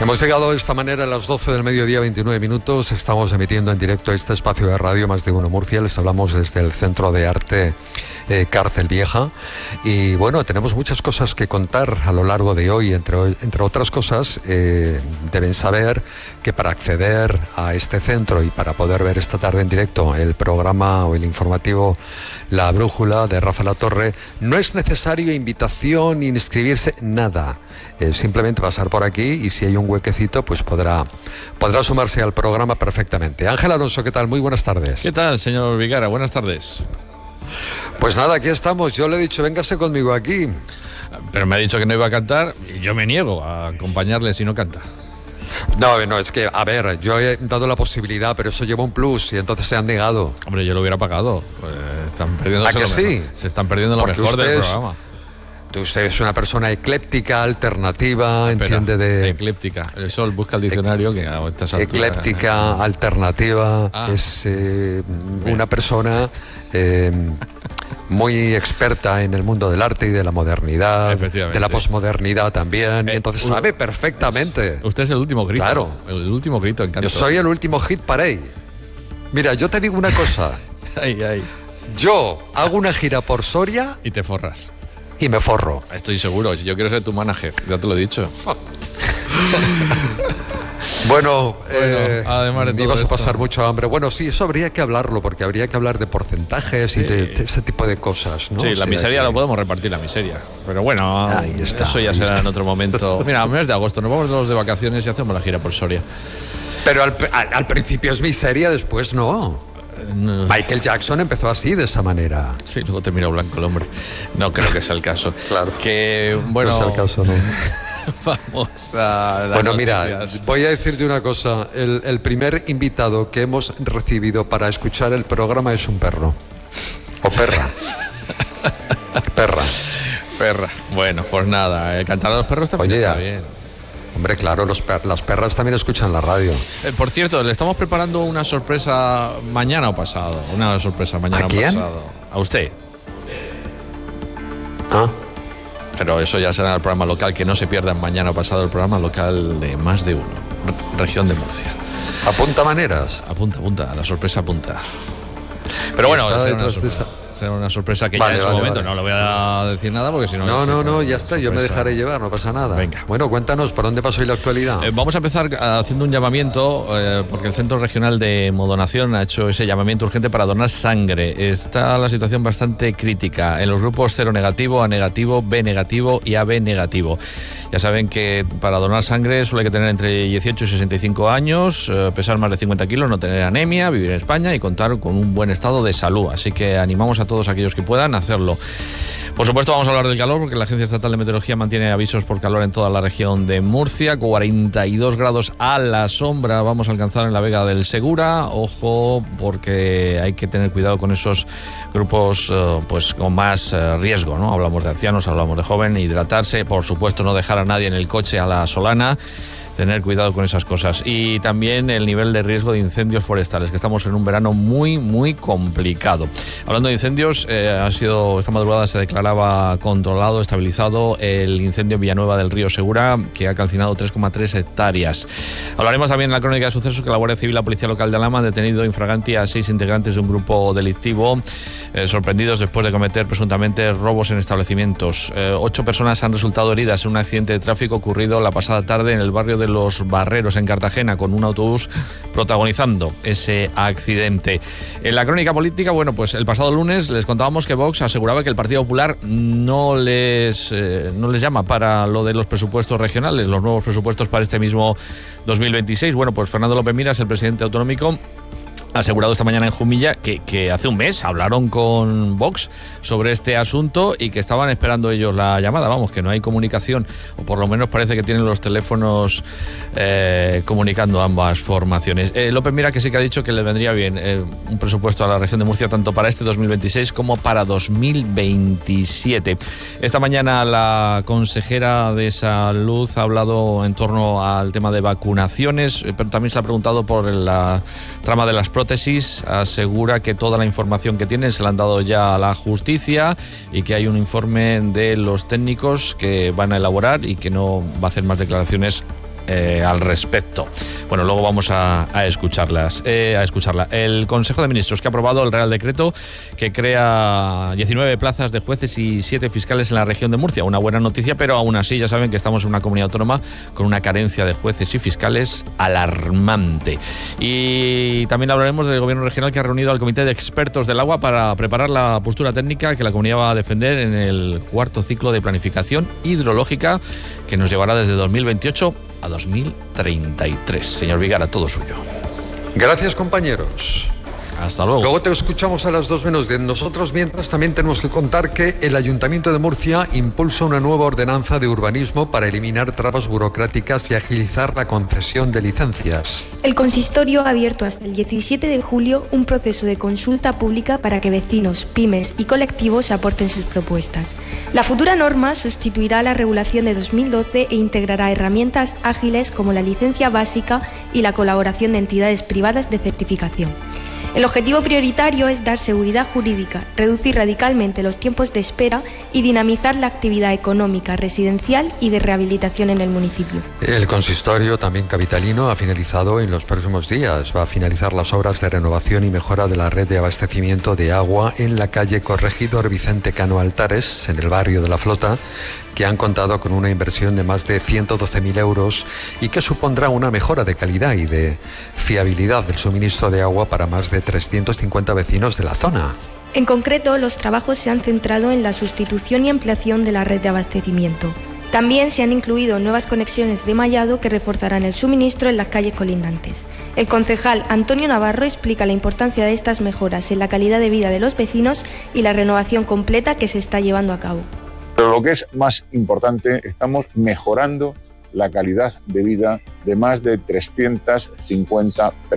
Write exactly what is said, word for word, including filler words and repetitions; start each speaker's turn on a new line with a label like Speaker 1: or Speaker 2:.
Speaker 1: Hemos llegado de esta manera a las doce del mediodía, veintinueve minutos. Estamos emitiendo en directo este espacio de radio Más de Uno Murcia. Les hablamos desde el Centro de Arte eh, Cárcel Vieja. Y bueno, tenemos muchas cosas que contar a lo largo de hoy. Entre, entre otras cosas, eh, deben saber que para acceder a este centro y para poder ver esta tarde en directo el programa o el informativo La Brújula de Rafa Latorre, no es necesario invitación ni inscribirse, nada. Eh, simplemente pasar por aquí y si hay un huequecito, pues podrá, podrá sumarse al programa perfectamente. Ángel Alonso, ¿qué tal? Muy buenas tardes.
Speaker 2: ¿Qué tal, señor Vigara? Buenas tardes.
Speaker 1: Pues nada, aquí estamos. Yo le he dicho, véngase conmigo aquí.
Speaker 2: Pero me ha dicho que no iba a cantar y yo me niego a acompañarle si no canta.
Speaker 1: No, no, es que, a ver, yo he dado la posibilidad, pero eso lleva un plus y entonces se han negado.
Speaker 2: Hombre, yo lo hubiera pagado. Pues están perdiendo
Speaker 1: ¿A que
Speaker 2: lo
Speaker 1: sí?
Speaker 2: mejor. Se están perdiendo lo
Speaker 1: Porque
Speaker 2: mejor del
Speaker 1: ustedes,
Speaker 2: programa.
Speaker 1: Usted es una persona ecléptica, alternativa,
Speaker 2: Espera,
Speaker 1: entiende de...
Speaker 2: Ecléptica. El sol busca el diccionario que a estas alturas...
Speaker 1: Ecléptica, alternativa,
Speaker 2: ah.
Speaker 1: es eh, una persona eh, muy experta en el mundo del arte y de la modernidad, de la posmodernidad también, eh, y entonces sabe perfectamente.
Speaker 2: Usted es el último grito.
Speaker 1: Claro.
Speaker 2: El último grito en canto.
Speaker 1: Yo soy el último hit parade. Mira, yo te digo una cosa.
Speaker 2: Ay, ay.
Speaker 1: Yo hago una gira por Soria...
Speaker 2: Y te forras.
Speaker 1: Y me forro.
Speaker 2: Estoy seguro, yo quiero ser tu manager, ya te lo he dicho.
Speaker 1: Bueno,
Speaker 2: bueno
Speaker 1: eh,
Speaker 2: además de todo
Speaker 1: ibas
Speaker 2: esto,
Speaker 1: a pasar mucho hambre. Bueno, sí, eso habría que hablarlo, porque habría que hablar de porcentajes sí. y de, de ese tipo de cosas, ¿no?
Speaker 2: Sí,
Speaker 1: o
Speaker 2: la miseria
Speaker 1: que...
Speaker 2: lo podemos repartir, la miseria. Pero bueno,
Speaker 1: ahí está,
Speaker 2: eso ya será
Speaker 1: está.
Speaker 2: en otro momento. Mira, a mes de agosto nos vamos todos de vacaciones y hacemos la gira por Soria.
Speaker 1: Pero al, al, al principio es miseria, después no. No. Michael Jackson empezó así, de esa manera.
Speaker 2: Sí, luego te miró blanco el hombre. No creo que sea el caso.
Speaker 1: Claro.
Speaker 2: Que, bueno...
Speaker 1: No es el caso, no.
Speaker 2: Vamos a...
Speaker 1: Bueno,
Speaker 2: noticias.
Speaker 1: Mira, voy a decirte una cosa. El, el primer invitado que hemos recibido para escuchar el programa es un perro. O perra. Perra.
Speaker 2: Perra. Bueno, pues nada. Cantar a los perros también
Speaker 1: Oye,
Speaker 2: está
Speaker 1: ya.
Speaker 2: bien.
Speaker 1: Hombre, claro, los per las perras también escuchan la radio.
Speaker 2: Eh, por cierto, le estamos preparando una sorpresa mañana o pasado. Una sorpresa mañana
Speaker 1: ¿A quién?
Speaker 2: o pasado. A usted.
Speaker 1: Ah.
Speaker 2: Pero eso ya será el programa local, que no se pierdan mañana o pasado el programa local de Más de Uno, región de Murcia.
Speaker 1: ¿Apunta maneras?
Speaker 2: Apunta, apunta, la sorpresa apunta. Pero bueno, será una, sorpresa, será una sorpresa que vale, ya en vale, su momento vale. No le voy a decir nada porque si no...
Speaker 1: No, no, no, ya está, yo me dejaré llevar, no pasa nada.
Speaker 2: Venga.
Speaker 1: Bueno, cuéntanos, ¿por dónde pasó hoy la actualidad?
Speaker 2: Eh, vamos a empezar haciendo un llamamiento, eh, porque el Centro Regional de Modonación ha hecho ese llamamiento urgente para donar sangre. Está la situación bastante crítica en los grupos cero negativo, A negativo, B negativo y A B negativo. Ya saben que para donar sangre suele que tener entre dieciocho y sesenta y cinco años, eh, pesar más de cincuenta kilos, no tener anemia, vivir en España y contar con un buen estado de salud. Así que animamos a todos aquellos que puedan hacerlo. Por supuesto, vamos a hablar del calor, porque la Agencia Estatal de Meteorología mantiene avisos por calor en toda la región de Murcia. cuarenta y dos grados a la sombra vamos a alcanzar en la Vega del Segura. Ojo, porque hay que tener cuidado con esos grupos uh, pues con más uh, riesgo, ¿no? Hablamos de ancianos, hablamos de jóvenes, hidratarse, por supuesto no dejar a nadie en el coche a la solana. Tener cuidado con esas cosas. Y también el nivel de riesgo de incendios forestales, que estamos en un verano muy, muy complicado. Hablando de incendios, eh, ha sido esta madrugada se declaraba controlado, estabilizado el incendio en Villanueva del Río Segura, que ha calcinado tres coma tres hectáreas. Hablaremos también en la crónica de sucesos que la Guardia Civil y la Policía Local de Alhama han detenido infraganti a seis integrantes de un grupo delictivo, eh, sorprendidos después de cometer presuntamente robos en establecimientos. Eh, ocho personas han resultado heridas en un accidente de tráfico ocurrido la pasada tarde en el barrio de Los Barreros, en Cartagena, con un autobús protagonizando ese accidente. En la crónica política, bueno, pues el pasado lunes les contábamos que Vox aseguraba que el Partido Popular no les, eh, no les llama para lo de los presupuestos regionales, los nuevos presupuestos para este mismo dos mil veintiséis. Bueno, pues Fernando López Miras, el presidente autonómico, ha asegurado esta mañana en Jumilla que, que hace un mes hablaron con Vox sobre este asunto y que estaban esperando ellos la llamada. Vamos, que no hay comunicación, o por lo menos parece que tienen los teléfonos eh, comunicando ambas formaciones. Eh, López Mira que sí que ha dicho que le vendría bien eh, un presupuesto a la región de Murcia tanto para este dos mil veintiséis como para dos mil veintisiete. Esta mañana la consejera de Salud ha hablado en torno al tema de vacunaciones, pero también se le ha preguntado por la trama de las prótesis. Asegura que toda la información que tienen se la han dado ya a la justicia y que hay un informe de los técnicos que van a elaborar y que no va a hacer más declaraciones eh, al respecto. Bueno, luego vamos a, a escucharlas, eh, a escucharla. El Consejo de Ministros que ha aprobado el Real Decreto que crea diecinueve plazas de jueces y siete fiscales en la región de Murcia. Una buena noticia, pero aún así ya saben que estamos en una comunidad autónoma con una carencia de jueces y fiscales alarmante. Y también hablaremos del Gobierno regional que ha reunido al Comité de Expertos del Agua para preparar la postura técnica que la comunidad va a defender en el cuarto ciclo de planificación hidrológica que nos llevará desde dos mil veintiocho a dos mil treinta y tres. Señor Vigara, todo suyo.
Speaker 1: Gracias, compañeros.
Speaker 2: Hasta luego.
Speaker 1: Luego te escuchamos a las dos menos diez. Nosotros, mientras, también tenemos que contar que el Ayuntamiento de Murcia impulsa una nueva ordenanza de urbanismo para eliminar trabas burocráticas y agilizar la concesión de licencias.
Speaker 3: El consistorio ha abierto hasta el diecisiete de julio un proceso de consulta pública para que vecinos, pymes y colectivos aporten sus propuestas. La futura norma sustituirá a la regulación de dos mil doce e integrará herramientas ágiles como la licencia básica y la colaboración de entidades privadas de certificación. El objetivo prioritario es dar seguridad jurídica, reducir radicalmente los tiempos de espera y dinamizar la actividad económica, residencial y de rehabilitación en el municipio.
Speaker 1: El consistorio, también capitalino, ha finalizado en los próximos días. Va a finalizar las obras de renovación y mejora de la red de abastecimiento de agua en la calle Corregidor Vicente Cano Altares, en el barrio de La Flota, que han contado con una inversión de más de ciento doce mil euros y que supondrá una mejora de calidad y de fiabilidad del suministro de agua para más de trescientos cincuenta vecinos de la zona.
Speaker 3: En concreto, los trabajos se han centrado en la sustitución y ampliación de la red de abastecimiento. También se han incluido nuevas conexiones de mallado que reforzarán el suministro en las calles colindantes. El concejal Antonio Navarro explica la importancia de estas mejoras en la calidad de vida de los vecinos y la renovación completa que se está llevando a cabo.
Speaker 4: Pero lo que es más importante, estamos mejorando la calidad de vida de más de trescientas cincuenta personas.